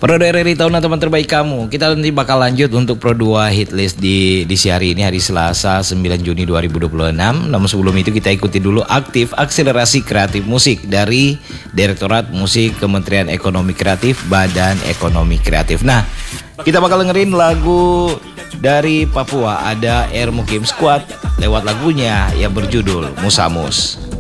Pro RRI tahun teman terbaik kamu. Kita nanti bakal lanjut untuk Pro 2 hit list di siari ini, hari Selasa 9 Juni 2026. Namun sebelum itu kita ikuti dulu aktif akselerasi kreatif musik dari Direktorat Musik Kementerian Ekonomi Kreatif, Badan Ekonomi Kreatif. Nah, kita bakal dengerin lagu dari Papua, ada Air Mukim Squad lewat lagunya yang berjudul Musamus.